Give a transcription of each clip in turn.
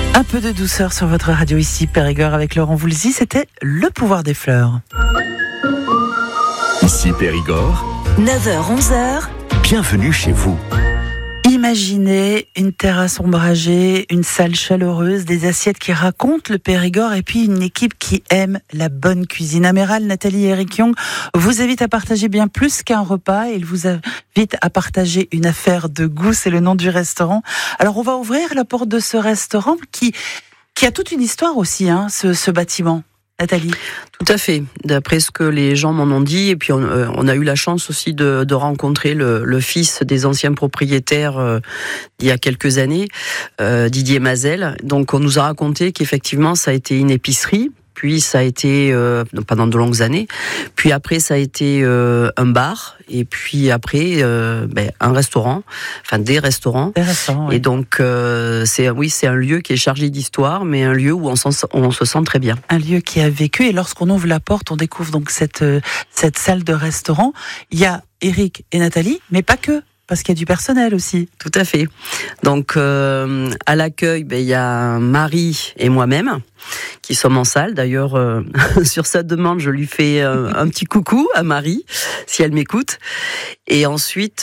Un peu de douceur sur votre radio ici, Périgord, avec Laurent Voulzy. C'était Le pouvoir des fleurs. Ici Périgord, 9h-11h, bienvenue chez vous. Imaginez une terrasse ombragée, une salle chaleureuse, des assiettes qui racontent le Périgord et puis une équipe qui aime la bonne cuisine. Améral, Nathalie et Eric Young vous invitent à partager bien plus qu'un repas. Ils vous invitent à partager une affaire de goût, c'est le nom du restaurant. Alors on va ouvrir la porte de ce restaurant qui a toute une histoire aussi, ce bâtiment. Nathalie. Tout à fait, d'après ce que les gens m'en ont dit, et puis on a eu la chance aussi de rencontrer le fils des anciens propriétaires il y a quelques années, Didier Mazel. Donc on nous a raconté qu'effectivement ça a été une épicerie, puis ça a été pendant de longues années, puis après ça a été un bar, et puis après un restaurant, enfin des restaurants. Oui. Et donc c'est un lieu qui est chargé d'histoire, mais un lieu où on se sent très bien. Un lieu qui a vécu, et lorsqu'on ouvre la porte, on découvre donc cette salle de restaurant. Il y a Eric et Nathalie, mais pas que. Parce qu'il y a du personnel aussi. Tout à fait. Donc, à l'accueil, il y a Marie et moi-même qui sommes en salle. D'ailleurs, sur sa demande, je lui fais un petit coucou à Marie, si elle m'écoute. Et ensuite,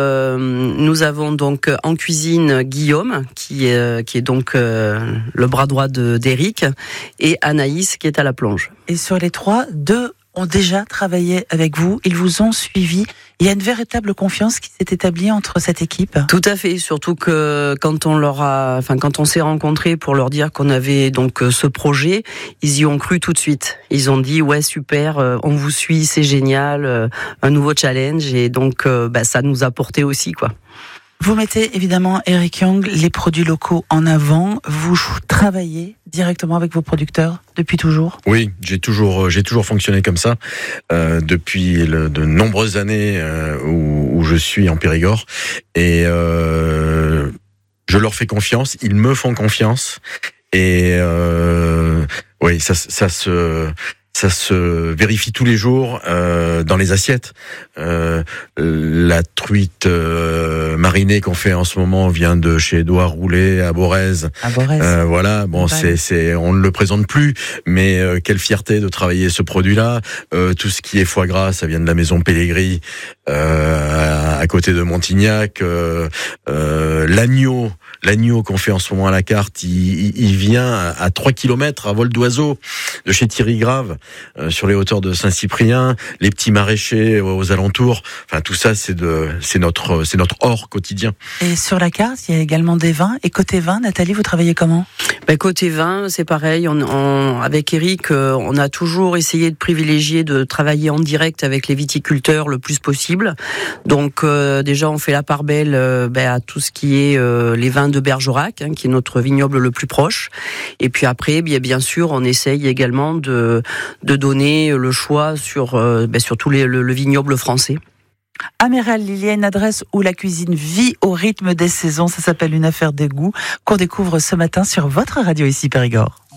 nous avons donc en cuisine Guillaume, qui est donc le bras droit d'Éric, et Anaïs, qui est à la plonge. Et sur les trois, deux ont déjà travaillé avec vous, ils vous ont suivi. Il y a une véritable confiance qui s'est établie entre cette équipe. Tout à fait, surtout que quand on s'est rencontrés pour leur dire qu'on avait donc ce projet, ils y ont cru tout de suite. Ils ont dit ouais super, on vous suit, c'est génial, un nouveau challenge, et donc ça nous a porté aussi quoi. Vous mettez évidemment, Eric Young, les produits locaux en avant. Vous travaillez directement avec vos producteurs depuis toujours ? Oui, j'ai toujours fonctionné comme ça depuis de nombreuses années où je suis en Périgord, et je leur fais confiance, ils me font confiance, et oui, ça se vérifie tous les jours dans les assiettes. La truite marinée qu'on fait en ce moment vient de chez Édouard Roulet à Borez. Voilà, bon, on ne le présente plus, mais quelle fierté de travailler ce produit-là. Tout ce qui est foie gras, ça vient de la maison Pellegrini à côté de Montignac. L'agneau qu'on fait en ce moment à la carte, il vient à 3 km à vol d'oiseau de chez Thierry Grave, sur les hauteurs de Saint-Cyprien, les petits maraîchers aux alentours. Enfin, tout ça, c'est notre or quotidien. Et sur la carte, il y a également des vins. Et côté vin, Nathalie, vous travaillez comment ? Côté vin, c'est pareil. Avec Eric, on a toujours essayé de privilégier de travailler en direct avec les viticulteurs le plus possible. Donc déjà, on fait la part belle à tout ce qui est les vins de Bergerac, qui est notre vignoble le plus proche. Et puis après, bien sûr, on essaye également de donner le choix sur tout le vignoble français. Améral, il y a une adresse où la cuisine vit au rythme des saisons. Ça s'appelle Une affaire de goût, qu'on découvre ce matin sur votre radio ici Périgord.